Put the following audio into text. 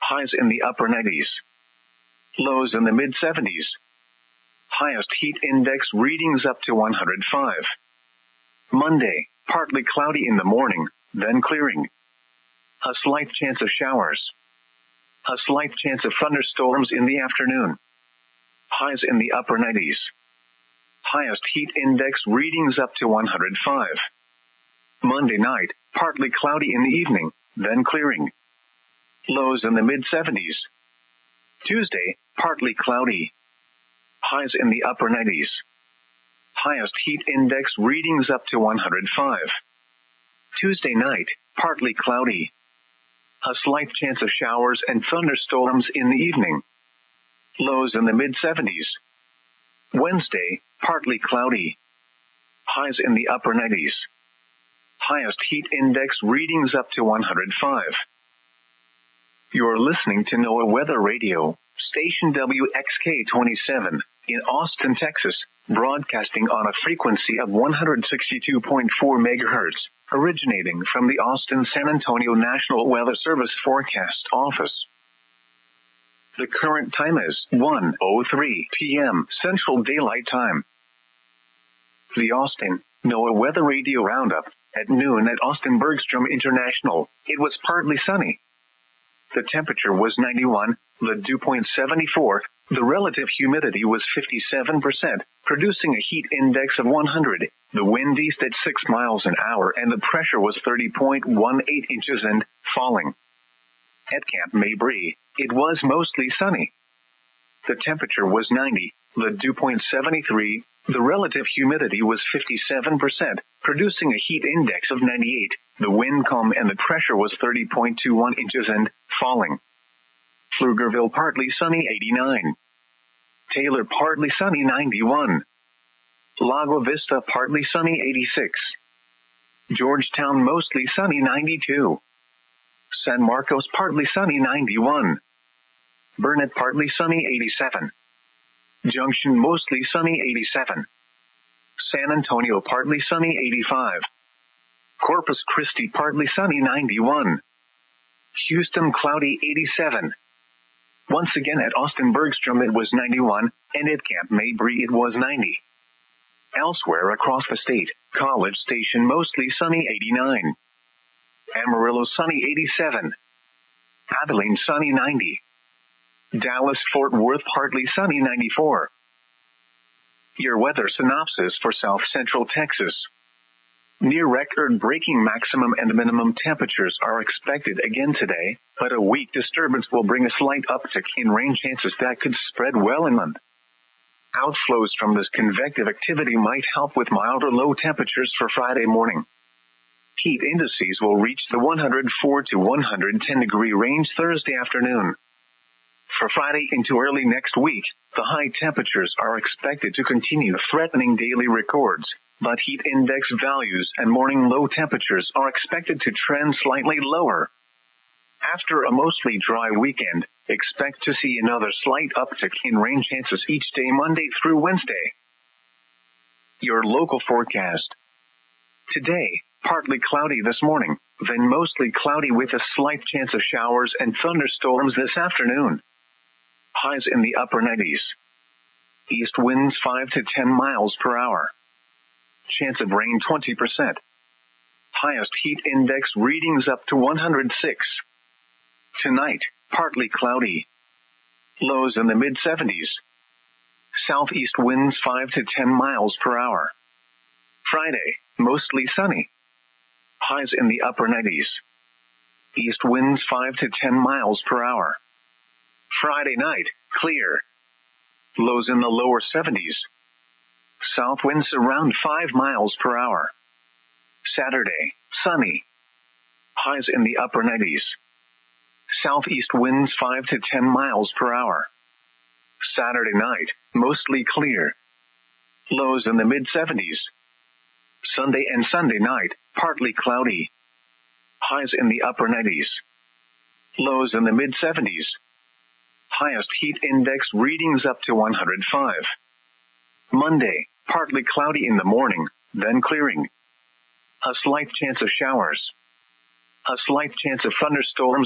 Highs in the upper 90s. Lows in the mid-70s. Highest heat index readings up to 105. Monday, partly cloudy in the morning, then clearing. A slight chance of showers. A slight chance of thunderstorms in the afternoon. Highs in the upper 90s. Highest heat index readings up to 105. Monday night, partly cloudy in the evening, then clearing. Lows in the mid-70s. Tuesday, partly cloudy. Highs in the upper 90s. Highest heat index readings up to 105. Tuesday night, partly cloudy. A slight chance of showers and thunderstorms in the evening. Lows in the mid-70s. Wednesday, partly cloudy. Highs in the upper 90s. Highest heat index readings up to 105. You're listening to NOAA Weather Radio, station WXK-27, in Austin, Texas, broadcasting on a frequency of 162.4 megahertz, originating from the Austin-San Antonio National Weather Service Forecast Office. The current time is 1:03 p.m. Central Daylight Time. The Austin NOAA Weather Radio Roundup. At noon at Austin Bergstrom International, it was partly sunny. The temperature was 91, the dew point 74, the relative humidity was 57%, producing a heat index of 100, the wind east at 6 miles an hour, and the pressure was 30.18 inches and falling. At Camp Mabry, it was mostly sunny. The temperature was 90, the dew point 73, the relative humidity was 57%, producing a heat index of 98, the wind calm and the pressure was 30.21 inches and falling. Pflugerville partly sunny 89. Taylor partly sunny 91. Lago Vista partly sunny 86. Georgetown mostly sunny 92. San Marcos partly sunny 91. Burnett partly sunny 87. Junction mostly sunny 87. San Antonio partly sunny 85. Corpus Christi partly sunny 91. Houston cloudy 87. Once again at Austin Bergstrom it was 91, and at Camp Mabry it was 90. Elsewhere across the state, College Station mostly sunny 89. Amarillo sunny 87. Abilene sunny 90. Dallas-Fort Worth partly sunny 94. Your weather synopsis for South Central Texas. Near record-breaking maximum and minimum temperatures are expected again today, but a weak disturbance will bring a slight uptick in rain chances that could spread well inland. Outflows from this convective activity might help with milder low temperatures for Friday morning. Heat indices will reach the 104 to 110 degree range Thursday afternoon. For Friday into early next week, the high temperatures are expected to continue threatening daily records, but heat index values and morning low temperatures are expected to trend slightly lower. After a mostly dry weekend, expect to see another slight uptick in rain chances each day Monday through Wednesday. Your local forecast. Today, partly cloudy this morning, then mostly cloudy with a slight chance of showers and thunderstorms this afternoon. Highs in the upper 90s. East winds 5 to 10 miles per hour. Chance of rain 20%. Highest heat index readings up to 106. Tonight, partly cloudy. Lows in the mid-70s. Southeast winds 5 to 10 miles per hour. Friday, mostly sunny. Highs in the upper 90s. East winds 5 to 10 miles per hour. Friday night, clear. Lows in the lower 70s. South winds around 5 miles per hour. Saturday, sunny. Highs in the upper 90s. Southeast winds 5 to 10 miles per hour. Saturday night, mostly clear. Lows in the mid-70s. Sunday and Sunday night, partly cloudy. Highs in the upper 90s. Lows in the mid-70s. Highest heat index readings up to 105. Monday, partly cloudy in the morning, then clearing. A slight chance of showers. A slight chance of thunderstorms